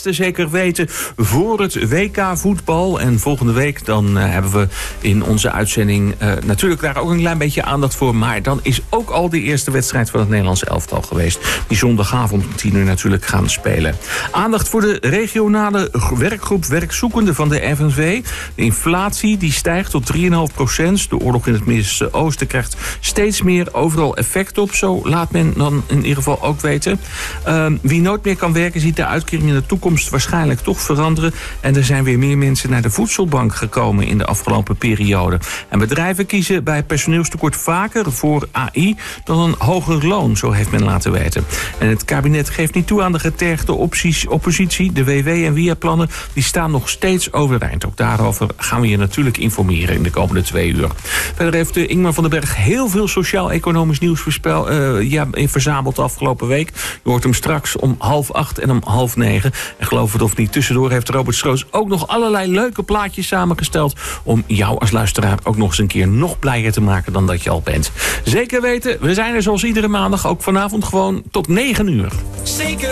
laatste zeker weten voor het WK voetbal. En volgende week dan hebben we in onze uitzending natuurlijk daar ook een klein beetje aandacht voor. Maar dan is ook al de eerste wedstrijd van het Nederlandse elftal geweest. Die zondagavond om 10 uur natuurlijk gaan spelen. Aandacht voor de regionale werkgroep werkzoekenden van de FNV. De inflatie die stijgt tot 3,5%. De oorlog in het Midden-Oosten krijgt steeds meer overal effect op. Zo laat men dan in ieder geval ook weten. Wie nooit meer kan werken ziet de uitkering in de toekomst waarschijnlijk toch veranderen. En er zijn weer meer mensen naar de voedselbank gekomen in de afgelopen periode. En bedrijven kiezen bij personeelstekort vaker voor AI dan een hoger loon, zo heeft men laten weten. En het kabinet geeft niet toe aan de getergde oppositie. De WW- en WIA-plannen die staan nog steeds overeind. Ook daarover gaan we je natuurlijk informeren in de komende 2 uur. Verder heeft Ingmar van den Berg heel veel sociaal-economisch nieuws verzameld de afgelopen week. Je hoort hem straks om 7:30 en om 8:30. En geloof het of niet, tussendoor heeft Robert Stroos ook nog allerlei leuke plaatjes samengesteld om jou als luisteraar ook nog eens een keer nog blijer te maken dan dat je al bent. Zeker weten, we zijn er zoals iedere maandag ook vanavond gewoon tot 9 uur. Zeker